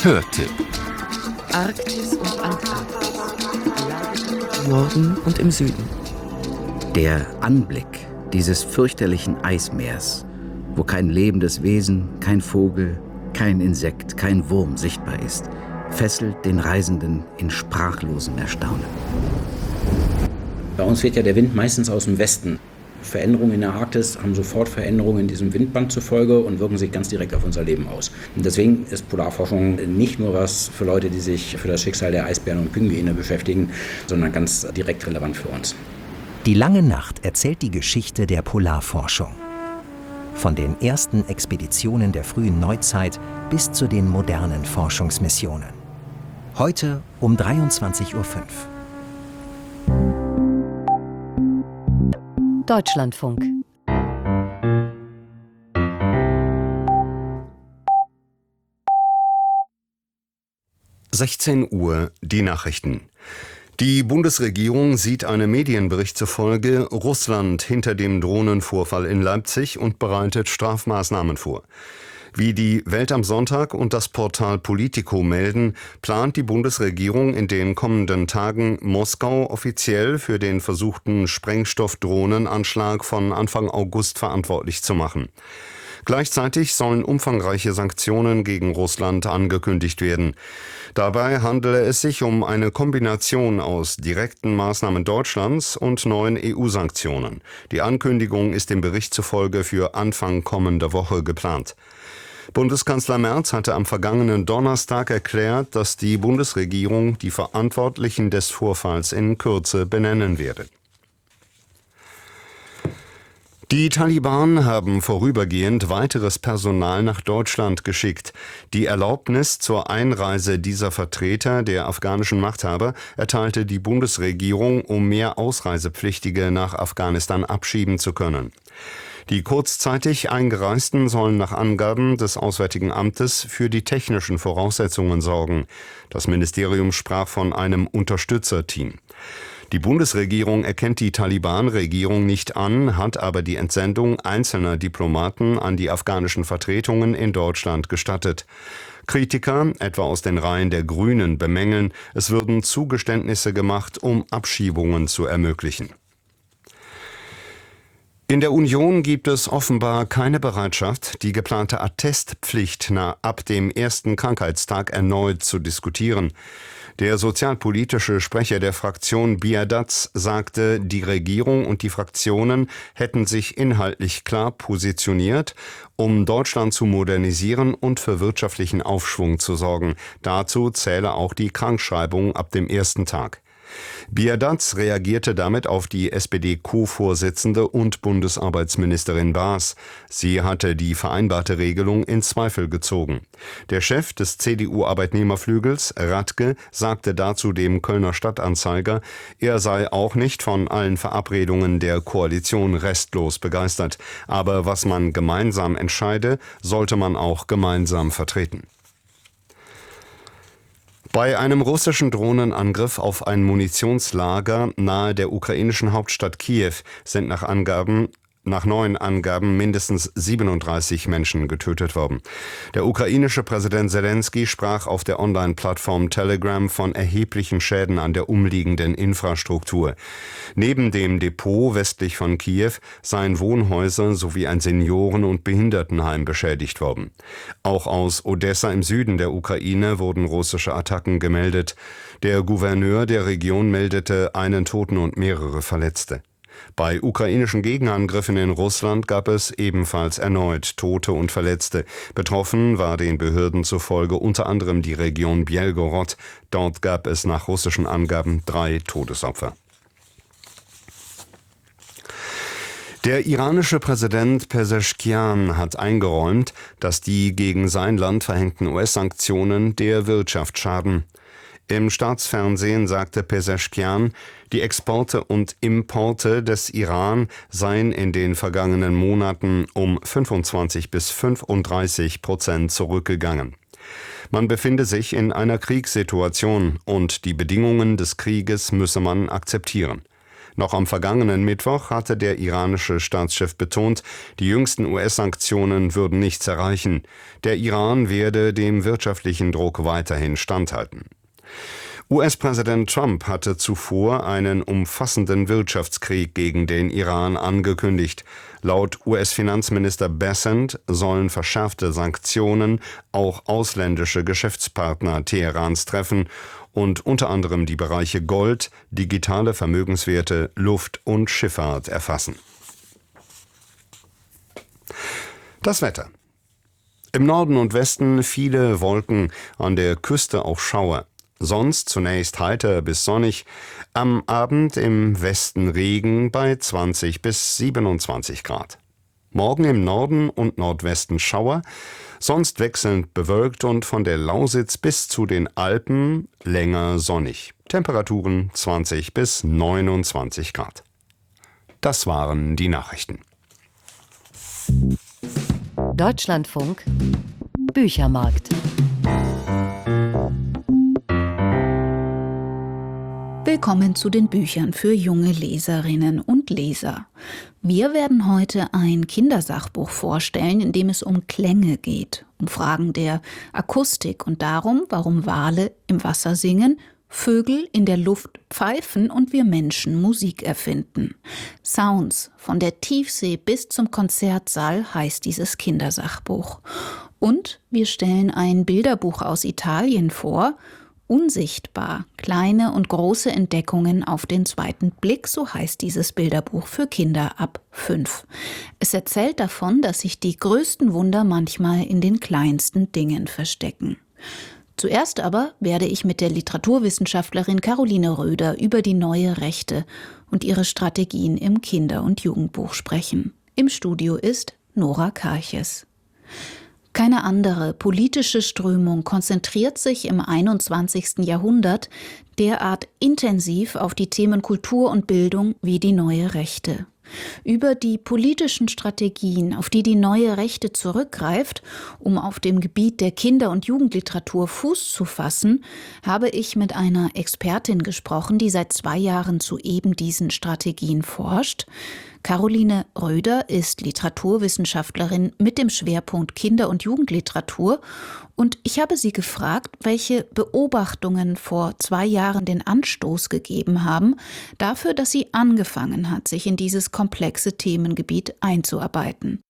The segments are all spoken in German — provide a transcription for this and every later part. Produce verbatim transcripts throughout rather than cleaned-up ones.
Hörtipp. Arktis und Antarktis. Im Norden und im Süden. Der Anblick dieses fürchterlichen Eismeers, wo kein lebendes Wesen, kein Vogel, kein Insekt, kein Wurm sichtbar ist, fesselt den Reisenden in sprachlosem Erstaunen. Bei uns weht ja der Wind meistens aus dem Westen. Veränderungen in der Arktis haben sofort Veränderungen in diesem Windband zur Folge und wirken sich ganz direkt auf unser Leben aus. Und deswegen ist Polarforschung nicht nur was für Leute, die sich für das Schicksal der Eisbären und Pinguine beschäftigen, sondern ganz direkt relevant für uns. Die lange Nacht erzählt die Geschichte der Polarforschung. Von den ersten Expeditionen der frühen Neuzeit bis zu den modernen Forschungsmissionen. Heute um dreiundzwanzig Uhr fünf. Deutschlandfunk. sechzehn Uhr, die Nachrichten. Die Bundesregierung sieht einem Medienbericht zufolge Russland hinter dem Drohnenvorfall in Leipzig und bereitet Strafmaßnahmen vor. Wie die Welt am Sonntag und das Portal Politico melden, plant die Bundesregierung in den kommenden Tagen Moskau offiziell für den versuchten Sprengstoffdrohnenanschlag von Anfang August verantwortlich zu machen. Gleichzeitig sollen umfangreiche Sanktionen gegen Russland angekündigt werden. Dabei handele es sich um eine Kombination aus direkten Maßnahmen Deutschlands und neuen E U-Sanktionen. Die Ankündigung ist dem Bericht zufolge für Anfang kommender Woche geplant. Bundeskanzler Merz hatte am vergangenen Donnerstag erklärt, dass die Bundesregierung die Verantwortlichen des Vorfalls in Kürze benennen werde. Die Taliban haben vorübergehend weiteres Personal nach Deutschland geschickt. Die Erlaubnis zur Einreise dieser Vertreter der afghanischen Machthaber erteilte die Bundesregierung, um mehr Ausreisepflichtige nach Afghanistan abschieben zu können. Die kurzzeitig Eingereisten sollen nach Angaben des Auswärtigen Amtes für die technischen Voraussetzungen sorgen. Das Ministerium sprach von einem Unterstützerteam. Die Bundesregierung erkennt die Taliban-Regierung nicht an, hat aber die Entsendung einzelner Diplomaten an die afghanischen Vertretungen in Deutschland gestattet. Kritiker, etwa aus den Reihen der Grünen, bemängeln, es würden Zugeständnisse gemacht, um Abschiebungen zu ermöglichen. In der Union gibt es offenbar keine Bereitschaft, die geplante Attestpflicht ab dem ersten Krankheitstag erneut zu diskutieren. Der sozialpolitische Sprecher der Fraktion Biadatz sagte, die Regierung und die Fraktionen hätten sich inhaltlich klar positioniert, um Deutschland zu modernisieren und für wirtschaftlichen Aufschwung zu sorgen. Dazu zähle auch die Krankschreibung ab dem ersten Tag. Biadatz reagierte damit auf die S P D-Co-Vorsitzende und Bundesarbeitsministerin Baas. Sie hatte die vereinbarte Regelung in Zweifel gezogen. Der Chef des C D U-Arbeitnehmerflügels, Radke, sagte dazu dem Kölner Stadtanzeiger, er sei auch nicht von allen Verabredungen der Koalition restlos begeistert. Aber was man gemeinsam entscheide, sollte man auch gemeinsam vertreten. Bei einem russischen Drohnenangriff auf ein Munitionslager nahe der ukrainischen Hauptstadt Kiew sind nach Angaben Nach neuen Angaben mindestens siebenunddreißig Menschen getötet worden. Der ukrainische Präsident Selenskyj sprach auf der Online-Plattform Telegram von erheblichen Schäden an der umliegenden Infrastruktur. Neben dem Depot westlich von Kiew seien Wohnhäuser sowie ein Senioren- und Behindertenheim beschädigt worden. Auch aus Odessa im Süden der Ukraine wurden russische Attacken gemeldet. Der Gouverneur der Region meldete einen Toten und mehrere Verletzte. Bei ukrainischen Gegenangriffen in Russland gab es ebenfalls erneut Tote und Verletzte. Betroffen war den Behörden zufolge unter anderem die Region Bjelgorod. Dort gab es nach russischen Angaben drei Todesopfer. Der iranische Präsident Pezeshkian hat eingeräumt, dass die gegen sein Land verhängten U S-Sanktionen der Wirtschaft schaden. Im Staatsfernsehen sagte Pezeshkian, die Exporte und Importe des Iran seien in den vergangenen Monaten um fünfundzwanzig bis fünfunddreißig Prozent zurückgegangen. Man befinde sich in einer Kriegssituation und die Bedingungen des Krieges müsse man akzeptieren. Noch am vergangenen Mittwoch hatte der iranische Staatschef betont, die jüngsten U S-Sanktionen würden nichts erreichen. Der Iran werde dem wirtschaftlichen Druck weiterhin standhalten. U S-Präsident Trump hatte zuvor einen umfassenden Wirtschaftskrieg gegen den Iran angekündigt. Laut U S-Finanzminister Bessent sollen verschärfte Sanktionen auch ausländische Geschäftspartner Teherans treffen und unter anderem die Bereiche Gold, digitale Vermögenswerte, Luft- und Schifffahrt erfassen. Das Wetter. Im Norden und Westen viele Wolken, an der Küste auch Schauer. Sonst zunächst heiter bis sonnig, am Abend im Westen Regen bei zwanzig bis siebenundzwanzig Grad. Morgen im Norden und Nordwesten Schauer, sonst wechselnd bewölkt und von der Lausitz bis zu den Alpen länger sonnig. Temperaturen zwanzig bis neunundzwanzig Grad. Das waren die Nachrichten. Deutschlandfunk Büchermarkt. Willkommen zu den Büchern für junge Leserinnen und Leser. Wir werden heute ein Kindersachbuch vorstellen, in dem es um Klänge geht, um Fragen der Akustik und darum, warum Wale im Wasser singen, Vögel in der Luft pfeifen und wir Menschen Musik erfinden. Sounds von der Tiefsee bis zum Konzertsaal heißt dieses Kindersachbuch. Und wir stellen ein Bilderbuch aus Italien vor, Unsichtbar, kleine und große Entdeckungen auf den zweiten Blick, so heißt dieses Bilderbuch für Kinder ab fünf. Es erzählt davon, dass sich die größten Wunder manchmal in den kleinsten Dingen verstecken. Zuerst aber werde ich mit der Literaturwissenschaftlerin Caroline Röder über die neue Rechte und ihre Strategien im Kinder- und Jugendbuch sprechen. Im Studio ist Nora Karches. Keine andere politische Strömung konzentriert sich im einundzwanzigsten Jahrhundert derart intensiv auf die Themen Kultur und Bildung wie die Neue Rechte. Über die politischen Strategien, auf die die Neue Rechte zurückgreift, um auf dem Gebiet der Kinder- und Jugendliteratur Fuß zu fassen, habe ich mit einer Expertin gesprochen, die seit zwei Jahren zu eben diesen Strategien forscht. Caroline Röder ist Literaturwissenschaftlerin mit dem Schwerpunkt Kinder- und Jugendliteratur und ich habe sie gefragt, welche Beobachtungen vor zwei Jahren den Anstoß gegeben haben, dafür, dass sie angefangen hat, sich in dieses komplexe Themengebiet einzuarbeiten.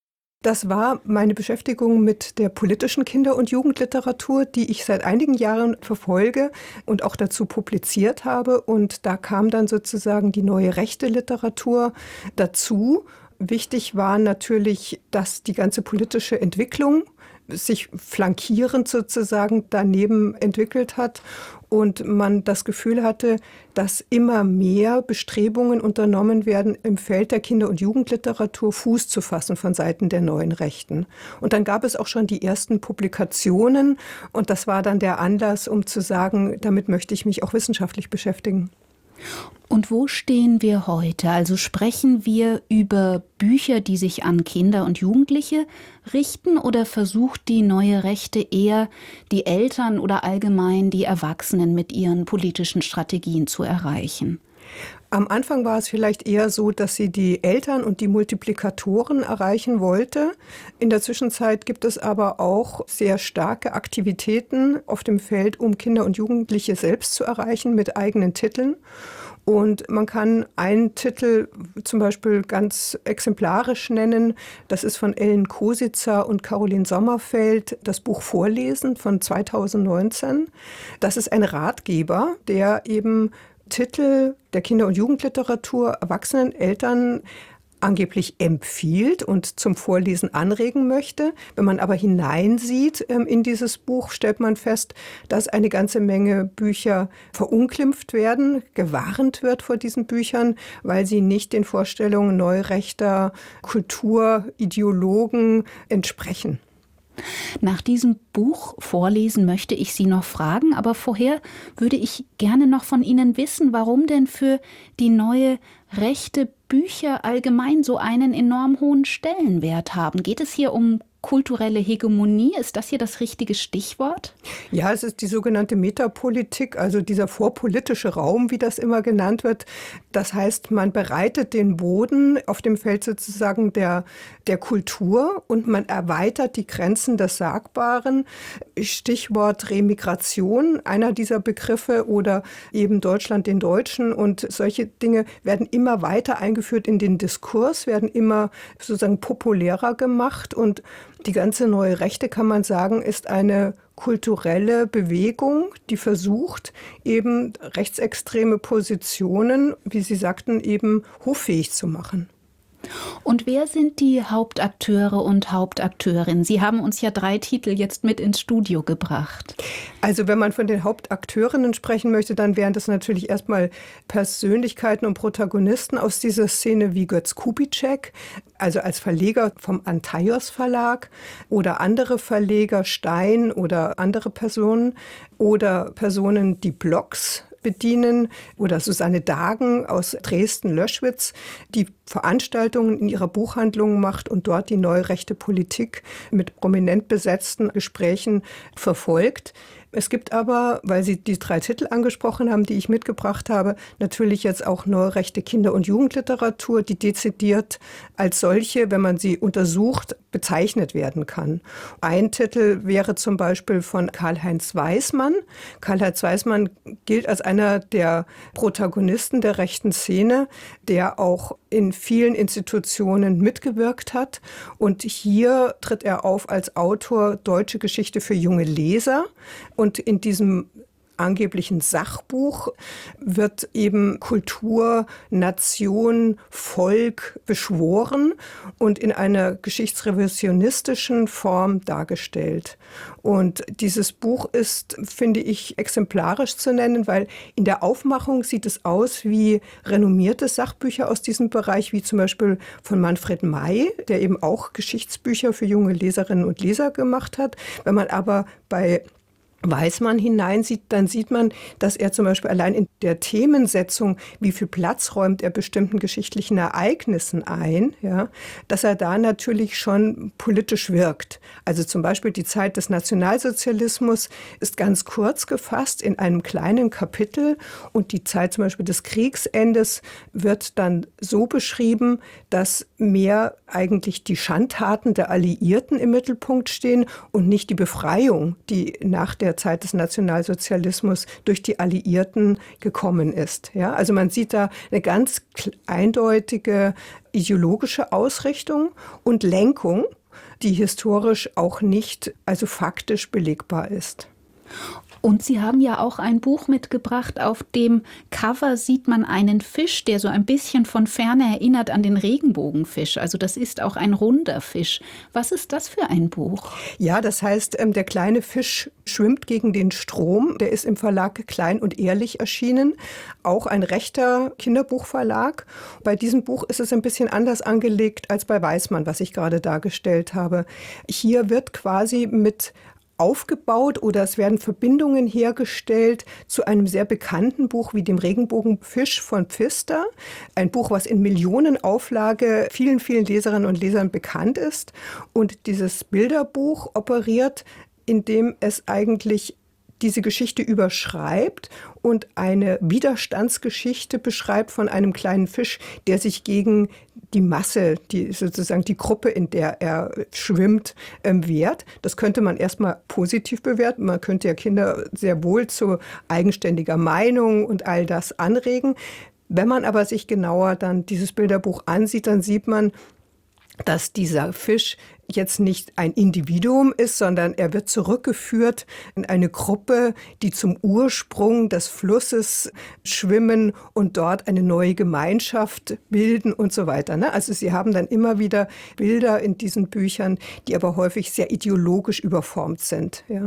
Das war meine Beschäftigung mit der politischen Kinder- und Jugendliteratur, die ich seit einigen Jahren verfolge und auch dazu publiziert habe. Und da kam dann sozusagen die neue rechte Literatur dazu. Wichtig war natürlich, dass die ganze politische Entwicklung sich flankierend sozusagen daneben entwickelt hat und man das Gefühl hatte, dass immer mehr Bestrebungen unternommen werden, im Feld der Kinder- und Jugendliteratur Fuß zu fassen von Seiten der neuen Rechten. Und dann gab es auch schon die ersten Publikationen und das war dann der Anlass, um zu sagen, damit möchte ich mich auch wissenschaftlich beschäftigen. Und wo stehen wir heute? Also sprechen wir über Bücher, die sich an Kinder und Jugendliche richten, oder versucht die neue Rechte eher, die Eltern oder allgemein die Erwachsenen mit ihren politischen Strategien zu erreichen? Am Anfang war es vielleicht eher so, dass sie die Eltern und die Multiplikatoren erreichen wollte. In der Zwischenzeit gibt es aber auch sehr starke Aktivitäten auf dem Feld, um Kinder und Jugendliche selbst zu erreichen mit eigenen Titeln. Und man kann einen Titel zum Beispiel ganz exemplarisch nennen. Das ist von Ellen Kositzer und Caroline Sommerfeld, das Buch Vorlesen von zweitausendneunzehn. Das ist ein Ratgeber, der eben Titel der Kinder- und Jugendliteratur Erwachsenen, Eltern angeblich empfiehlt und zum Vorlesen anregen möchte. Wenn man aber hineinsieht ähm, in dieses Buch, stellt man fest, dass eine ganze Menge Bücher verunglimpft werden, gewarnt wird vor diesen Büchern, weil sie nicht den Vorstellungen neurechter Kulturideologen entsprechen. Nach diesem Buch Vorlesen möchte ich Sie noch fragen, aber vorher würde ich gerne noch von Ihnen wissen, warum denn für die neue Rechte Bücher allgemein so einen enorm hohen Stellenwert haben. Geht es hier um kulturelle Hegemonie, ist das hier das richtige Stichwort? Ja, es ist die sogenannte Metapolitik, also dieser vorpolitische Raum, wie das immer genannt wird. Das heißt, man bereitet den Boden auf dem Feld sozusagen der, der Kultur und man erweitert die Grenzen des Sagbaren. Stichwort Remigration, einer dieser Begriffe, oder eben Deutschland den Deutschen, und solche Dinge werden immer weiter eingeführt in den Diskurs, werden immer sozusagen populärer gemacht, und die ganze neue Rechte, kann man sagen, ist eine kulturelle Bewegung, die versucht, eben rechtsextreme Positionen, wie Sie sagten, eben hoffähig zu machen. Und wer sind die Hauptakteure und Hauptakteurinnen? Sie haben uns ja drei Titel jetzt mit ins Studio gebracht. Also wenn man von den Hauptakteurinnen sprechen möchte, dann wären das natürlich erstmal Persönlichkeiten und Protagonisten aus dieser Szene wie Götz Kubitschek, also als Verleger vom Antaios Verlag, oder andere Verleger, Stein oder andere Personen, oder Personen, die Blogs bedienen, oder Susanne Dagen aus Dresden-Löschwitz, die Veranstaltungen in ihrer Buchhandlung macht und dort die neurechte Politik mit prominent besetzten Gesprächen verfolgt. Es gibt aber, weil Sie die drei Titel angesprochen haben, die ich mitgebracht habe, natürlich jetzt auch neurechte Kinder- und Jugendliteratur, die dezidiert als solche, wenn man sie untersucht, bezeichnet werden kann. Ein Titel wäre zum Beispiel von Karl-Heinz Weismann. Karl-Heinz Weismann gilt als einer der Protagonisten der rechten Szene, der auch in vielen Institutionen mitgewirkt hat. Und hier tritt er auf als Autor Deutsche Geschichte für junge Leser. Und in diesem angeblichen Sachbuch wird eben Kultur, Nation, Volk beschworen und in einer geschichtsrevisionistischen Form dargestellt. Und dieses Buch ist, finde ich, exemplarisch zu nennen, weil in der Aufmachung sieht es aus wie renommierte Sachbücher aus diesem Bereich, wie zum Beispiel von Manfred May, der eben auch Geschichtsbücher für junge Leserinnen und Leser gemacht hat. Wenn man aber bei Weismann hineinsieht, dann sieht man, dass er zum Beispiel allein in der Themensetzung, wie viel Platz räumt er bestimmten geschichtlichen Ereignissen ein, ja, dass er da natürlich schon politisch wirkt. Also zum Beispiel die Zeit des Nationalsozialismus ist ganz kurz gefasst in einem kleinen Kapitel, und die Zeit zum Beispiel des Kriegsendes wird dann so beschrieben, dass mehr eigentlich die Schandtaten der Alliierten im Mittelpunkt stehen und nicht die Befreiung, die nach der Zeit des Nationalsozialismus durch die Alliierten gekommen ist. Ja, also man sieht da eine ganz eindeutige ideologische Ausrichtung und Lenkung, die historisch auch nicht, also faktisch belegbar ist. Und Sie haben ja auch ein Buch mitgebracht. Auf dem Cover sieht man einen Fisch, der so ein bisschen von Ferne erinnert an den Regenbogenfisch. Also das ist auch ein runder Fisch. Was ist das für ein Buch? Ja, das heißt, der kleine Fisch schwimmt gegen den Strom. Der ist im Verlag Klein und Ehrlich erschienen. Auch ein rechter Kinderbuchverlag. Bei diesem Buch ist es ein bisschen anders angelegt als bei Weismann, was ich gerade dargestellt habe. Hier wird quasi mit aufgebaut oder es werden Verbindungen hergestellt zu einem sehr bekannten Buch wie dem Regenbogenfisch von Pfister. Ein Buch, was in Millionenauflage vielen, vielen Leserinnen und Lesern bekannt ist. Und dieses Bilderbuch operiert, indem es eigentlich diese Geschichte überschreibt und eine Widerstandsgeschichte beschreibt von einem kleinen Fisch, der sich gegen die Masse, die sozusagen die Gruppe, in der er schwimmt, ähm, wehrt. Das könnte man erstmal positiv bewerten. Man könnte ja Kinder sehr wohl zu eigenständiger Meinung und all das anregen. Wenn man aber sich genauer dann dieses Bilderbuch ansieht, dann sieht man, dass dieser Fisch jetzt nicht ein Individuum ist, sondern er wird zurückgeführt in eine Gruppe, die zum Ursprung des Flusses schwimmen und dort eine neue Gemeinschaft bilden und so weiter. Also Sie haben dann immer wieder Bilder in diesen Büchern, die aber häufig sehr ideologisch überformt sind. Ja.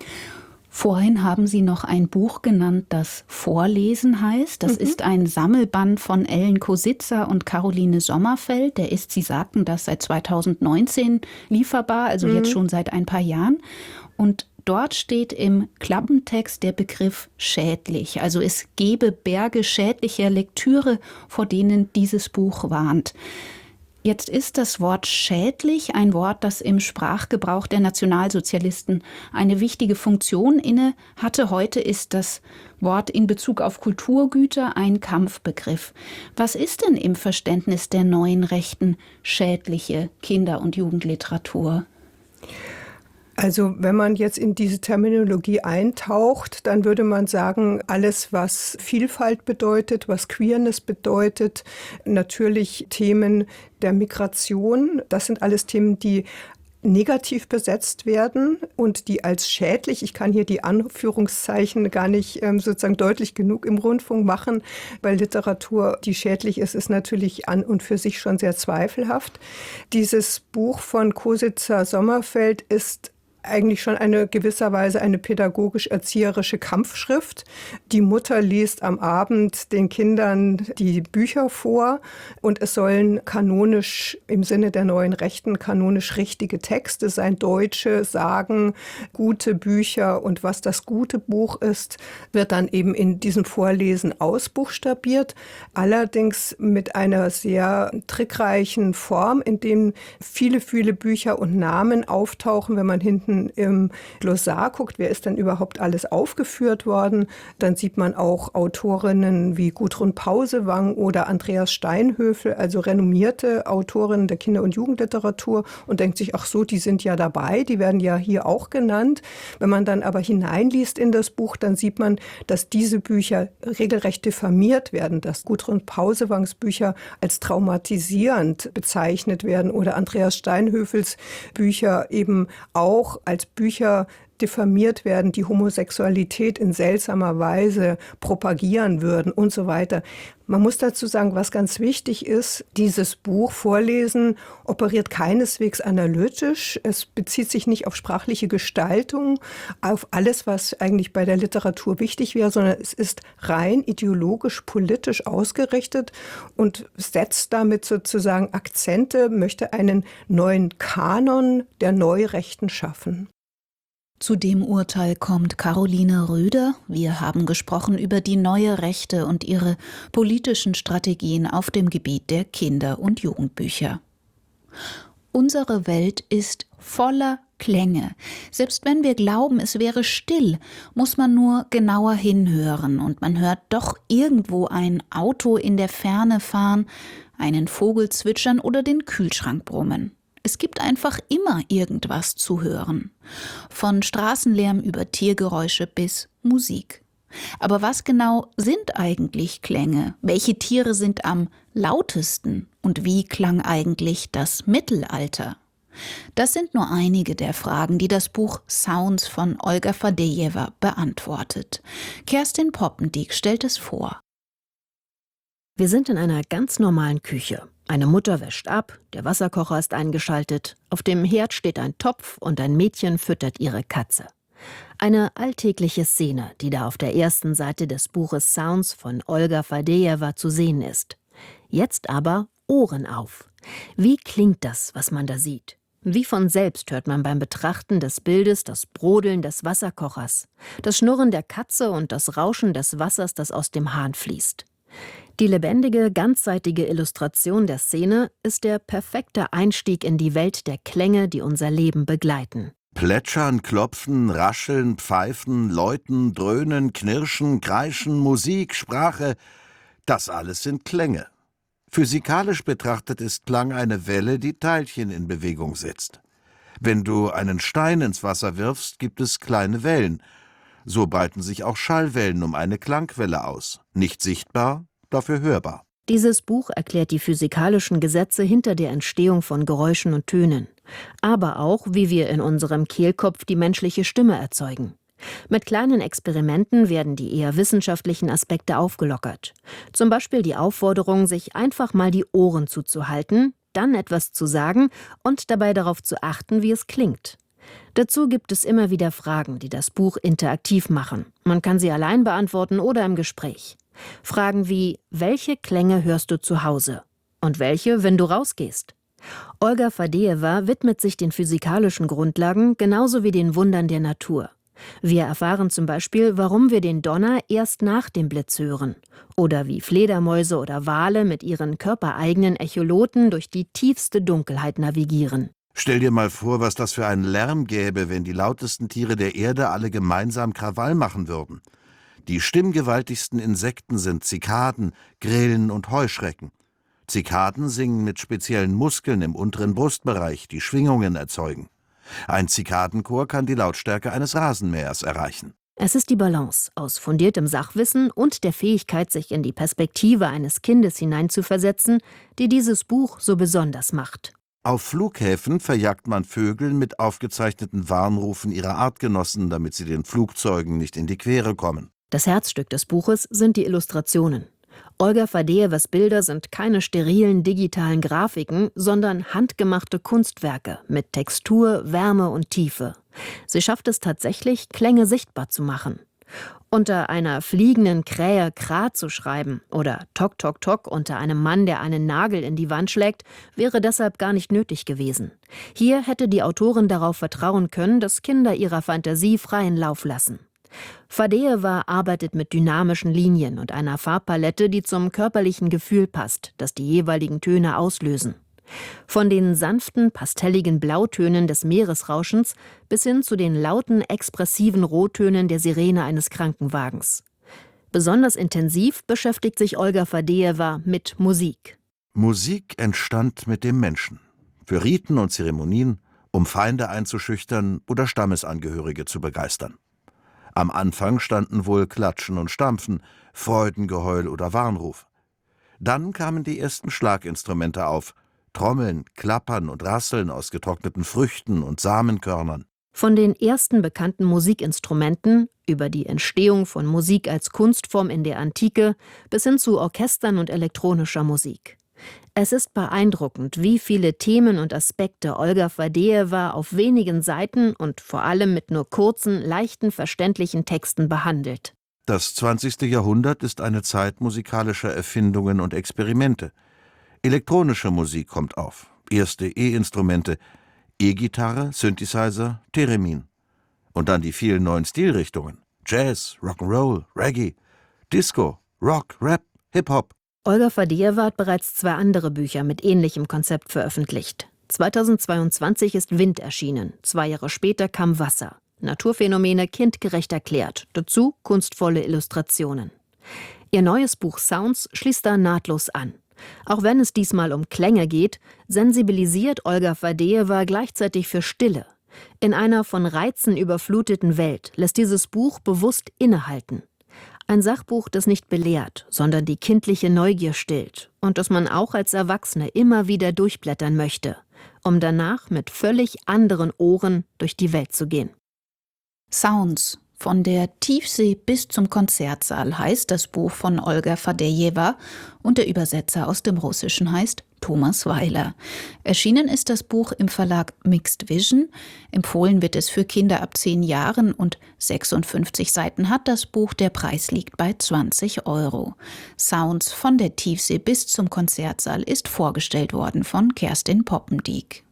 Vorhin haben Sie noch ein Buch genannt, das Vorlesen heißt. Das mhm. ist ein Sammelband von Ellen Kositzer und Caroline Sommerfeld. Der ist, Sie sagten das, seit zweitausendneunzehn lieferbar, also mhm. jetzt schon seit ein paar Jahren. Und dort steht im Klappentext der Begriff schädlich. Also es gebe Berge schädlicher Lektüre, vor denen dieses Buch warnt. Jetzt ist das Wort schädlich ein Wort, das im Sprachgebrauch der Nationalsozialisten eine wichtige Funktion inne hatte. Heute ist das Wort in Bezug auf Kulturgüter ein Kampfbegriff. Was ist denn im Verständnis der neuen Rechten schädliche Kinder- und Jugendliteratur? Also wenn man jetzt in diese Terminologie eintaucht, dann würde man sagen, alles, was Vielfalt bedeutet, was Queerness bedeutet, natürlich Themen der Migration, das sind alles Themen, die negativ besetzt werden und die als schädlich, ich kann hier die Anführungszeichen gar nicht ähm, sozusagen deutlich genug im Rundfunk machen, weil Literatur, die schädlich ist, ist natürlich an und für sich schon sehr zweifelhaft. Dieses Buch von Kositzer-Sommerfeld ist eigentlich schon eine gewisserweise eine pädagogisch-erzieherische Kampfschrift. Die Mutter liest am Abend den Kindern die Bücher vor und es sollen kanonisch, im Sinne der neuen Rechten, kanonisch richtige Texte sein, deutsche Sagen, gute Bücher, und was das gute Buch ist, wird dann eben in diesem Vorlesen ausbuchstabiert, allerdings mit einer sehr trickreichen Form, in dem viele, viele Bücher und Namen auftauchen, wenn man hinten im Glossar guckt, wer ist denn überhaupt alles aufgeführt worden, dann sieht man auch Autorinnen wie Gudrun Pausewang oder Andreas Steinhöfel, also renommierte Autorinnen der Kinder- und Jugendliteratur, und denkt sich, ach so, die sind ja dabei, die werden ja hier auch genannt. Wenn man dann aber hineinliest in das Buch, dann sieht man, dass diese Bücher regelrecht diffamiert werden, dass Gudrun Pausewangs Bücher als traumatisierend bezeichnet werden oder Andreas Steinhöfels Bücher eben auch als Bücher diffamiert werden, die Homosexualität in seltsamer Weise propagieren würden und so weiter. Man muss dazu sagen, was ganz wichtig ist, dieses Buch Vorlesen operiert keineswegs analytisch. Es bezieht sich nicht auf sprachliche Gestaltung, auf alles, was eigentlich bei der Literatur wichtig wäre, sondern es ist rein ideologisch, politisch ausgerichtet und setzt damit sozusagen Akzente, möchte einen neuen Kanon der Neurechten schaffen. Zu dem Urteil kommt Caroline Röder. Wir haben gesprochen über die neue Rechte und ihre politischen Strategien auf dem Gebiet der Kinder- und Jugendbücher. Unsere Welt ist voller Klänge. Selbst wenn wir glauben, es wäre still, muss man nur genauer hinhören und man hört doch irgendwo ein Auto in der Ferne fahren, einen Vogel zwitschern oder den Kühlschrank brummen. Es gibt einfach immer irgendwas zu hören. Von Straßenlärm über Tiergeräusche bis Musik. Aber was genau sind eigentlich Klänge? Welche Tiere sind am lautesten? Und wie klang eigentlich das Mittelalter? Das sind nur einige der Fragen, die das Buch Sounds von Olga Fadejewa beantwortet. Kerstin Poppendiek stellt es vor. Wir sind in einer ganz normalen Küche. Eine Mutter wäscht ab, der Wasserkocher ist eingeschaltet, auf dem Herd steht ein Topf und ein Mädchen füttert ihre Katze. Eine alltägliche Szene, die da auf der ersten Seite des Buches Sounds von Olga Fadejewa zu sehen ist. Jetzt aber Ohren auf. Wie klingt das, was man da sieht? Wie von selbst hört man beim Betrachten des Bildes das Brodeln des Wasserkochers, das Schnurren der Katze und das Rauschen des Wassers, das aus dem Hahn fließt. Die lebendige, ganzseitige Illustration der Szene ist der perfekte Einstieg in die Welt der Klänge, die unser Leben begleiten. Plätschern, klopfen, rascheln, pfeifen, läuten, dröhnen, knirschen, kreischen, Musik, Sprache, das alles sind Klänge. Physikalisch betrachtet ist Klang eine Welle, die Teilchen in Bewegung setzt. Wenn du einen Stein ins Wasser wirfst, gibt es kleine Wellen. So breiten sich auch Schallwellen um eine Klangquelle aus. Nicht sichtbar, dafür hörbar. Dieses Buch erklärt die physikalischen Gesetze hinter der Entstehung von Geräuschen und Tönen. Aber auch, wie wir in unserem Kehlkopf die menschliche Stimme erzeugen. Mit kleinen Experimenten werden die eher wissenschaftlichen Aspekte aufgelockert. Zum Beispiel die Aufforderung, sich einfach mal die Ohren zuzuhalten, dann etwas zu sagen und dabei darauf zu achten, wie es klingt. Dazu gibt es immer wieder Fragen, die das Buch interaktiv machen. Man kann sie allein beantworten oder im Gespräch. Fragen wie, welche Klänge hörst du zu Hause? Und welche, wenn du rausgehst? Olga Fadejewa widmet sich den physikalischen Grundlagen genauso wie den Wundern der Natur. Wir erfahren zum Beispiel, warum wir den Donner erst nach dem Blitz hören. Oder wie Fledermäuse oder Wale mit ihren körpereigenen Echoloten durch die tiefste Dunkelheit navigieren. Stell dir mal vor, was das für einen Lärm gäbe, wenn die lautesten Tiere der Erde alle gemeinsam Krawall machen würden. Die stimmgewaltigsten Insekten sind Zikaden, Grillen und Heuschrecken. Zikaden singen mit speziellen Muskeln im unteren Brustbereich, die Schwingungen erzeugen. Ein Zikadenchor kann die Lautstärke eines Rasenmähers erreichen. Es ist die Balance aus fundiertem Sachwissen und der Fähigkeit, sich in die Perspektive eines Kindes hineinzuversetzen, die dieses Buch so besonders macht. Auf Flughäfen verjagt man Vögel mit aufgezeichneten Warnrufen ihrer Artgenossen, damit sie den Flugzeugen nicht in die Quere kommen. Das Herzstück des Buches sind die Illustrationen. Olga Fadejewas Bilder sind keine sterilen digitalen Grafiken, sondern handgemachte Kunstwerke mit Textur, Wärme und Tiefe. Sie schafft es tatsächlich, Klänge sichtbar zu machen. Unter einer fliegenden Krähe Kra zu schreiben oder Tok Tok Tok unter einem Mann, der einen Nagel in die Wand schlägt, wäre deshalb gar nicht nötig gewesen. Hier hätte die Autorin darauf vertrauen können, dass Kinder ihrer Fantasie freien Lauf lassen. Fadejewa arbeitet mit dynamischen Linien und einer Farbpalette, die zum körperlichen Gefühl passt, das die jeweiligen Töne auslösen. Von den sanften, pastelligen Blautönen des Meeresrauschens bis hin zu den lauten, expressiven Rottönen der Sirene eines Krankenwagens. Besonders intensiv beschäftigt sich Olga Fadejewa mit Musik. Musik entstand mit dem Menschen. Für Riten und Zeremonien, um Feinde einzuschüchtern oder Stammesangehörige zu begeistern. Am Anfang standen wohl Klatschen und Stampfen, Freudengeheul oder Warnruf. Dann kamen die ersten Schlaginstrumente auf, Trommeln, Klappern und Rasseln aus getrockneten Früchten und Samenkörnern. Von den ersten bekannten Musikinstrumenten über die Entstehung von Musik als Kunstform in der Antike bis hin zu Orchestern und elektronischer Musik. Es ist beeindruckend, wie viele Themen und Aspekte Olga Fadejewa auf wenigen Seiten und vor allem mit nur kurzen, leichten, verständlichen Texten behandelt. Das zwanzigste Jahrhundert ist eine Zeit musikalischer Erfindungen und Experimente. Elektronische Musik kommt auf, erste E-Instrumente, E-Gitarre, Synthesizer, Theremin. Und dann die vielen neuen Stilrichtungen: Jazz, Rock'n'Roll, Reggae, Disco, Rock, Rap, Hip-Hop. Olga Fadejewa hat bereits zwei andere Bücher mit ähnlichem Konzept veröffentlicht. zweitausendzweiundzwanzig ist Wind erschienen, zwei Jahre später kam Wasser. Naturphänomene kindgerecht erklärt, dazu kunstvolle Illustrationen. Ihr neues Buch Sounds schließt da nahtlos an. Auch wenn es diesmal um Klänge geht, sensibilisiert Olga Fadejewa gleichzeitig für Stille. In einer von Reizen überfluteten Welt lässt dieses Buch bewusst innehalten. Ein Sachbuch, das nicht belehrt, sondern die kindliche Neugier stillt und das man auch als Erwachsene immer wieder durchblättern möchte, um danach mit völlig anderen Ohren durch die Welt zu gehen. Sounds. Von der Tiefsee bis zum Konzertsaal heißt das Buch von Olga Fadejewa und der Übersetzer aus dem Russischen heißt Thomas Weiler. Erschienen ist das Buch im Verlag Mixed Vision. Empfohlen wird es für Kinder ab zehn Jahren und sechsundfünfzig Seiten hat das Buch. Der Preis liegt bei zwanzig Euro. Sounds von der Tiefsee bis zum Konzertsaal ist vorgestellt worden von Kerstin Poppendiek.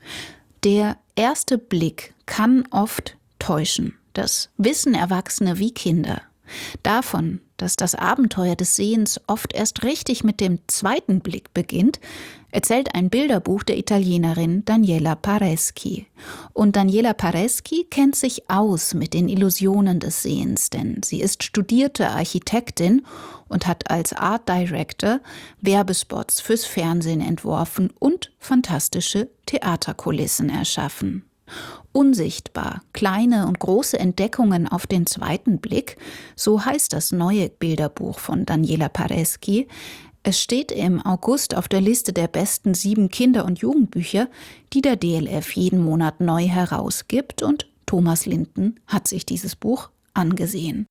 Der erste Blick kann oft täuschen. Das wissen Erwachsene wie Kinder. Davon, dass das Abenteuer des Sehens oft erst richtig mit dem zweiten Blick beginnt, erzählt ein Bilderbuch der Italienerin Daniela Pareschi. Und Daniela Pareschi kennt sich aus mit den Illusionen des Sehens, denn sie ist studierte Architektin und hat als Art Director Werbespots fürs Fernsehen entworfen und fantastische Theaterkulissen erschaffen. Unsichtbar, kleine und große Entdeckungen auf den zweiten Blick, so heißt das neue Bilderbuch von Daniela Pareschi. Es steht im August auf der Liste der besten sieben Kinder- und Jugendbücher, die der D L F jeden Monat neu herausgibt, und Thomas Linden hat sich dieses Buch angesehen.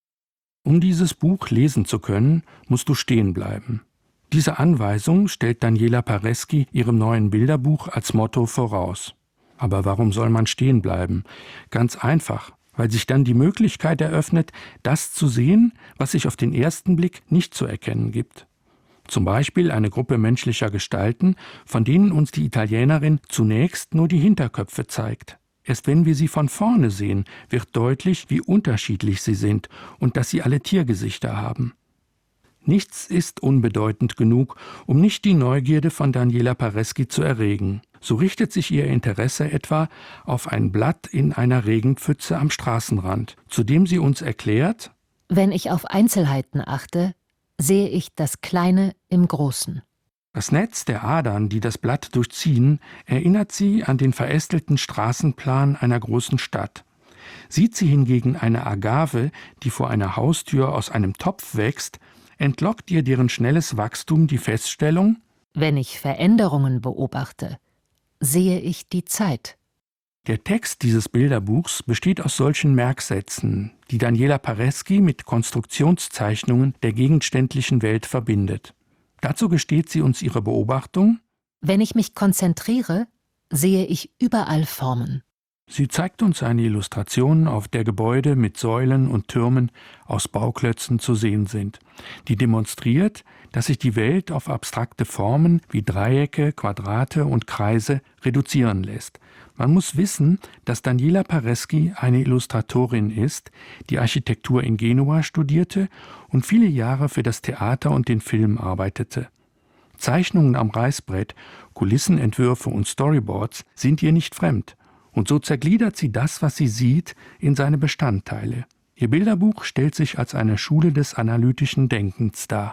Um dieses Buch lesen zu können, musst du stehen bleiben. Diese Anweisung stellt Daniela Pareschi ihrem neuen Bilderbuch als Motto voraus. Aber warum soll man stehen bleiben? Ganz einfach, weil sich dann die Möglichkeit eröffnet, das zu sehen, was sich auf den ersten Blick nicht zu erkennen gibt. Zum Beispiel eine Gruppe menschlicher Gestalten, von denen uns die Italienerin zunächst nur die Hinterköpfe zeigt. Erst wenn wir sie von vorne sehen, wird deutlich, wie unterschiedlich sie sind und dass sie alle Tiergesichter haben. Nichts ist unbedeutend genug, um nicht die Neugierde von Daniela Paresky zu erregen. So richtet sich ihr Interesse etwa auf ein Blatt in einer Regenpfütze am Straßenrand, zu dem sie uns erklärt: Wenn ich auf Einzelheiten achte, sehe ich das Kleine im Großen. Das Netz der Adern, die das Blatt durchziehen, erinnert sie an den verästelten Straßenplan einer großen Stadt. Sieht sie hingegen eine Agave, die vor einer Haustür aus einem Topf wächst, entlockt ihr deren schnelles Wachstum die Feststellung: Wenn ich Veränderungen beobachte, sehe ich die Zeit. Der Text dieses Bilderbuchs besteht aus solchen Merksätzen, die Daniela Paresky mit Konstruktionszeichnungen der gegenständlichen Welt verbindet. Dazu gesteht sie uns ihre Beobachtung: Wenn ich mich konzentriere, sehe ich überall Formen. Sie zeigt uns eine Illustration, auf der Gebäude mit Säulen und Türmen aus Bauklötzen zu sehen sind, die demonstriert, dass sich die Welt auf abstrakte Formen wie Dreiecke, Quadrate und Kreise reduzieren lässt. Man muss wissen, dass Daniela Paresky eine Illustratorin ist, die Architektur in Genua studierte und viele Jahre für das Theater und den Film arbeitete. Zeichnungen am Reißbrett, Kulissenentwürfe und Storyboards sind ihr nicht fremd. Und so zergliedert sie das, was sie sieht, in seine Bestandteile. Ihr Bilderbuch stellt sich als eine Schule des analytischen Denkens dar.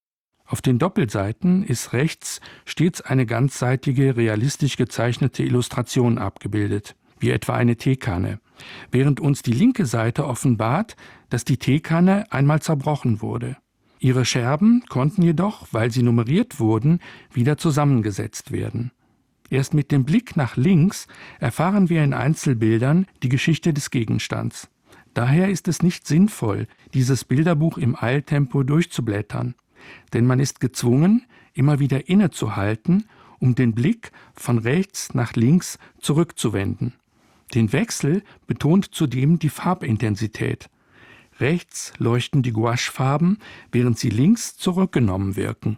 Auf den Doppelseiten ist rechts stets eine ganzseitige, realistisch gezeichnete Illustration abgebildet, wie etwa eine Teekanne, während uns die linke Seite offenbart, dass die Teekanne einmal zerbrochen wurde. Ihre Scherben konnten jedoch, weil sie nummeriert wurden, wieder zusammengesetzt werden. Erst mit dem Blick nach links erfahren wir in Einzelbildern die Geschichte des Gegenstands. Daher ist es nicht sinnvoll, dieses Bilderbuch im Eiltempo durchzublättern, denn man ist gezwungen, immer wieder innezuhalten, um den Blick von rechts nach links zurückzuwenden. Den Wechsel betont zudem die Farbintensität. Rechts leuchten die Gouachefarben, während sie links zurückgenommen wirken.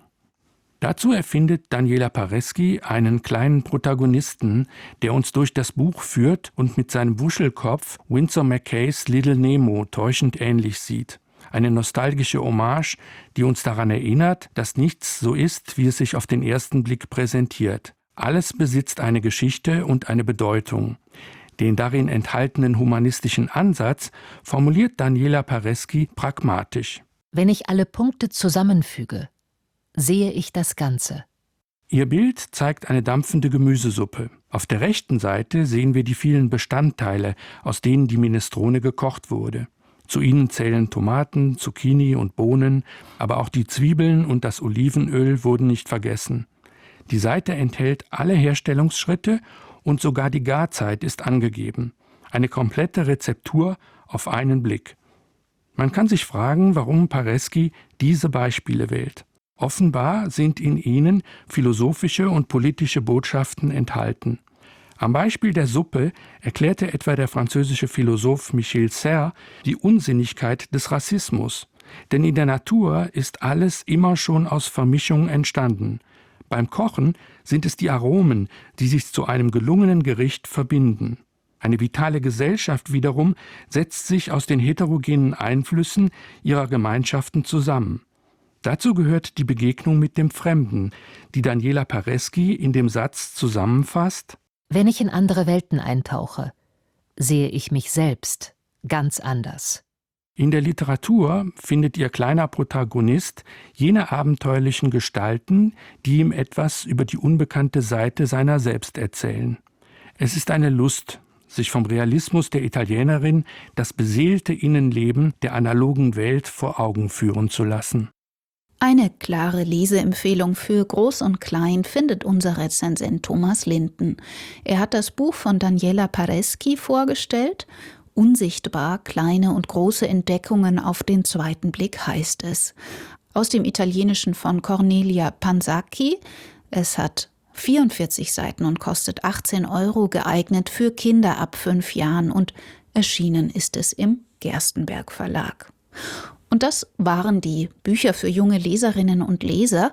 Dazu erfindet Daniela Paresky einen kleinen Protagonisten, der uns durch das Buch führt und mit seinem Wuschelkopf Winsor McCays Little Nemo täuschend ähnlich sieht. Eine nostalgische Hommage, die uns daran erinnert, dass nichts so ist, wie es sich auf den ersten Blick präsentiert. Alles besitzt eine Geschichte und eine Bedeutung. Den darin enthaltenen humanistischen Ansatz formuliert Daniela Paresky pragmatisch. Wenn ich alle Punkte zusammenfüge, sehe ich das Ganze. Ihr Bild zeigt eine dampfende Gemüsesuppe. Auf der rechten Seite sehen wir die vielen Bestandteile, aus denen die Minestrone gekocht wurde. Zu ihnen zählen Tomaten, Zucchini und Bohnen, aber auch die Zwiebeln und das Olivenöl wurden nicht vergessen. Die Seite enthält alle Herstellungsschritte und sogar die Garzeit ist angegeben. Eine komplette Rezeptur auf einen Blick. Man kann sich fragen, warum Paresky diese Beispiele wählt. Offenbar sind in ihnen philosophische und politische Botschaften enthalten. Am Beispiel der Suppe erklärte etwa der französische Philosoph Michel Serres die Unsinnigkeit des Rassismus. Denn in der Natur ist alles immer schon aus Vermischung entstanden. Beim Kochen sind es die Aromen, die sich zu einem gelungenen Gericht verbinden. Eine vitale Gesellschaft wiederum setzt sich aus den heterogenen Einflüssen ihrer Gemeinschaften zusammen. Dazu gehört die Begegnung mit dem Fremden, die Daniela Paresky in dem Satz zusammenfasst: Wenn ich in andere Welten eintauche, sehe ich mich selbst ganz anders. In der Literatur findet ihr kleiner Protagonist jene abenteuerlichen Gestalten, die ihm etwas über die unbekannte Seite seiner selbst erzählen. Es ist eine Lust, sich vom Realismus der Italienerin das beseelte Innenleben der analogen Welt vor Augen führen zu lassen. Eine klare Leseempfehlung für Groß und Klein findet unser Rezensent Thomas Linden. Er hat das Buch von Daniela Paresky vorgestellt. Unsichtbar, kleine und große Entdeckungen auf den zweiten Blick heißt es. Aus dem Italienischen von Cornelia Pansacchi. Es hat vierundvierzig Seiten und kostet achtzehn Euro, geeignet für Kinder ab fünf Jahren, und erschienen ist es im Gerstenberg Verlag. Und das waren die Bücher für junge Leserinnen und Leser.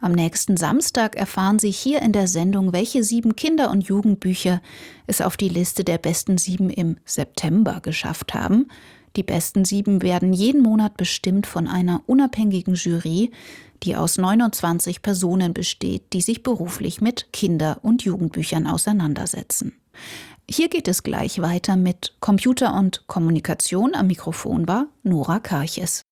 Am nächsten Samstag erfahren Sie hier in der Sendung, welche sieben Kinder- und Jugendbücher es auf die Liste der besten sieben im September geschafft haben. Die besten sieben werden jeden Monat bestimmt von einer unabhängigen Jury, die aus neunundzwanzig Personen besteht, die sich beruflich mit Kinder- und Jugendbüchern auseinandersetzen. Hier geht es gleich weiter mit Computer und Kommunikation. Am Mikrofon war Nora Karches.